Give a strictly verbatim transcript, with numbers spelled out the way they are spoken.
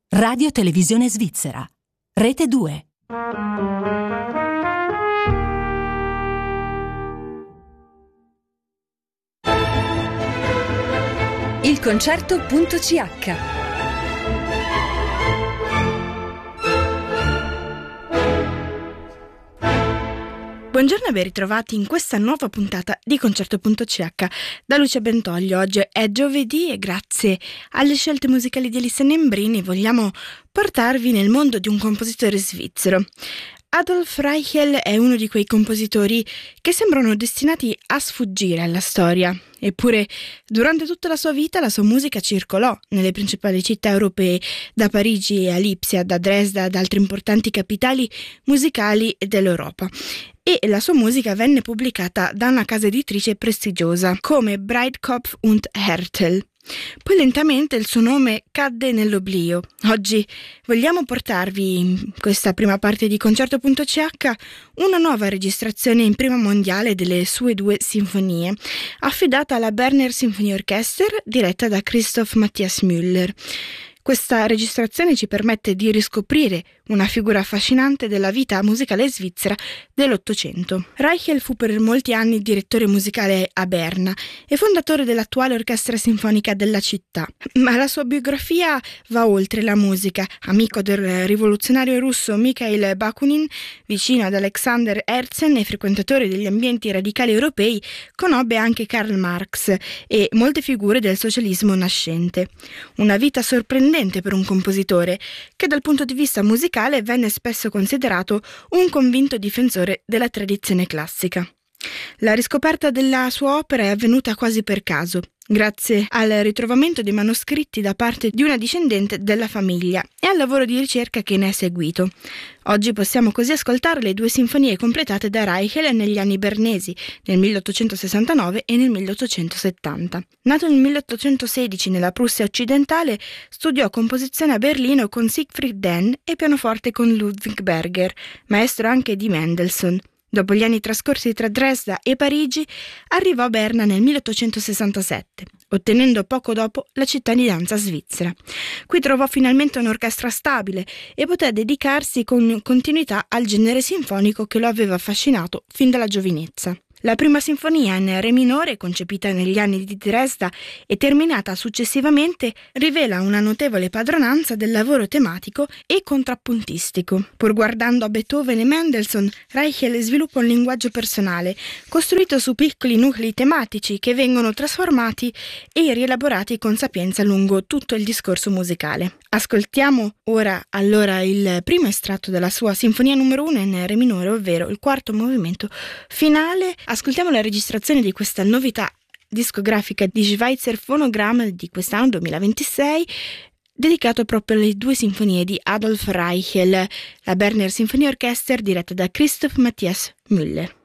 Radio Televisione Svizzera. Rete due. Il concerto.ch. Buongiorno e ben ritrovati in questa nuova puntata di Concerto.ch da Lucia Bentoglio. Oggi è giovedì e grazie alle scelte musicali di Elissa Nembrini vogliamo portarvi nel mondo di un compositore svizzero. Adolf Reichel è uno di quei compositori che sembrano destinati a sfuggire alla storia. Eppure, durante tutta la sua vita la sua musica circolò nelle principali città europee, da Parigi a Lipsia, da Dresda ad altre importanti capitali musicali dell'Europa. E la sua musica venne pubblicata da una casa editrice prestigiosa come Breitkopf und Härtel. Poi lentamente il suo nome cadde nell'oblio. Oggi vogliamo portarvi in questa prima parte di Concerto.ch una nuova registrazione in prima mondiale delle sue due sinfonie, affidata alla Berner Sinfonieorchester diretta da Christoph Matthias Müller. Questa registrazione ci permette di riscoprire una figura affascinante della vita musicale svizzera dell'Ottocento. Reichel fu per molti anni direttore musicale a Berna e fondatore dell'attuale orchestra sinfonica della città. Ma la sua biografia va oltre la musica. Amico del rivoluzionario russo Mikhail Bakunin, vicino ad Alexander Herzen e frequentatore degli ambienti radicali europei, conobbe anche Karl Marx e molte figure del socialismo nascente. Una vita sorprendente per un compositore che dal punto di vista musicale venne spesso considerato un convinto difensore della tradizione classica. La riscoperta della sua opera è avvenuta quasi per caso, grazie al ritrovamento dei manoscritti da parte di una discendente della famiglia e al lavoro di ricerca che ne è seguito. Oggi possiamo così ascoltare le due sinfonie completate da Reichel negli anni bernesi, nel milleottocentosessantanove e nel milleottocentosettanta. Nato nel milleottocentosedici nella Prussia occidentale, studiò composizione a Berlino con Siegfried Denn e pianoforte con Ludwig Berger, maestro anche di Mendelssohn. Dopo gli anni trascorsi tra Dresda e Parigi, arrivò a Berna nel milleottocentosessantasette, ottenendo poco dopo la cittadinanza svizzera. Qui trovò finalmente un'orchestra stabile e poté dedicarsi con continuità al genere sinfonico che lo aveva affascinato fin dalla giovinezza. La prima sinfonia in re minore, concepita negli anni di Dresda e terminata successivamente, rivela una notevole padronanza del lavoro tematico e contrappuntistico. Pur guardando a Beethoven e Mendelssohn, Reichel sviluppa un linguaggio personale, costruito su piccoli nuclei tematici che vengono trasformati e rielaborati con sapienza lungo tutto il discorso musicale. Ascoltiamo ora allora il primo estratto della sua sinfonia numero uno in re minore, ovvero il quarto movimento finale. Ascoltiamo la registrazione di questa novità discografica di Schweitzer Phonogramm di quest'anno duemilaventisei, dedicato proprio alle due sinfonie di Adolf Reichel, la Berner Sinfonieorchester diretta da Christoph Matthias Müller.